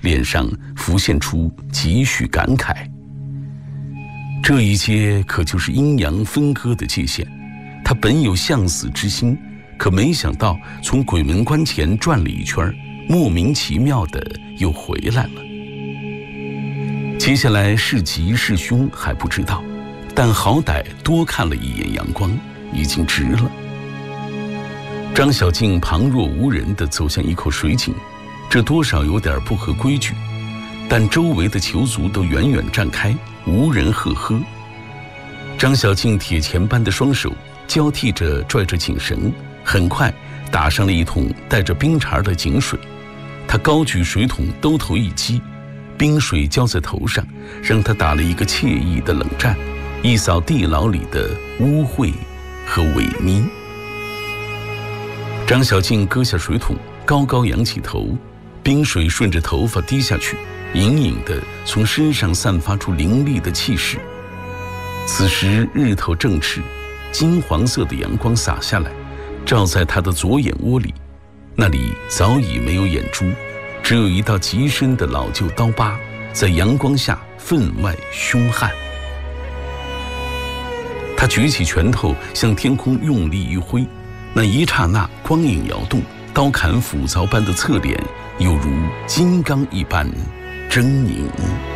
脸上浮现出几许感慨。这一阶可就是阴阳分割的界限，他本有向死之心，可没想到从鬼门关前转了一圈，莫名其妙的又回来了。接下来是吉是凶还不知道，但好歹多看了一眼阳光，已经值了。张小静旁若无人地走向一口水井，这多少有点不合规矩，但周围的囚卒都远远站开，无人喝喝。张小静铁钳般的双手交替着拽着井绳，很快打上了一桶带着冰碴的井水。他高举水桶，兜头一击，冰水浇在头上，让他打了一个惬意的冷战，一扫地牢里的污秽和萎靡。张小静割下水桶，高高扬起头，冰水顺着头发滴下去，隐隐地从身上散发出凌厉的气势。此时日头正赤，金黄色的阳光洒下来，照在他的左眼窝里，那里早已没有眼珠，只有一道极深的老旧刀疤，在阳光下分外凶悍。他举起拳头向天空用力一挥，那一刹那光影摇动，刀砍斧凿般的侧脸犹如金刚一般狰狞。